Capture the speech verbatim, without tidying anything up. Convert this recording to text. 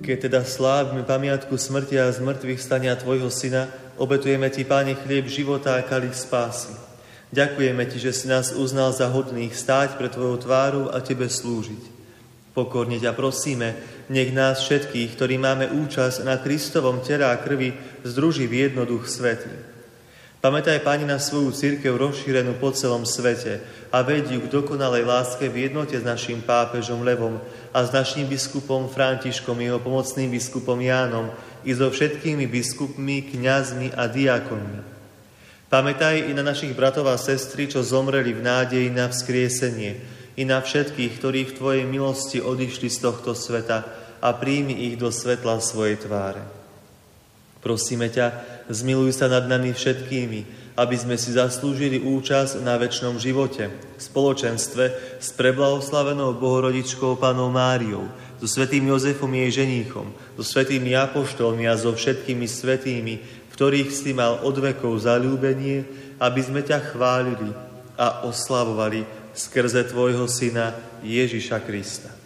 Keď teda slávime pamiatku smrti a zmrtvých stania Tvojho Syna, obetujeme Ti, Páne, chlieb života a kalich spásy. Ďakujeme Ti, že si nás uznal za hodných stáť pred Tvojou tvárou a Tebe slúžiť. Pokorne ťa prosíme, nech nás všetkých, ktorí máme účasť na Kristovom tele a krvi, združí v jedno Duch Svätý. Pamätaj, Pane, na svoju cirkev rozšírenú po celom svete a vedí ju k dokonalej láske v jednote s našim pápežom Levom a s naším biskupom Františkom, jeho pomocným biskupom Jánom i so všetkými biskupmi, kňazmi a diakonmi. Pamätaj i na našich bratov a sestry, čo zomreli v nádeji na vzkriesenie, i na všetkých, ktorí v Tvojej milosti odišli z tohto sveta a príjmi ich do svetla svojej tváre. Prosíme ťa, zmiluj sa nad nami všetkými, aby sme si zaslúžili účasť na večnom živote, v spoločenstve s preblahoslavenou Bohorodičkou Pannou Máriou, so svätým Jozefom jej ženíchom, so svätými apoštolmi a so všetkými svätými, v ktorých si mal od vekov zaľúbenie, aby sme ťa chválili a oslavovali skrze Tvojho Syna Ježiša Krista.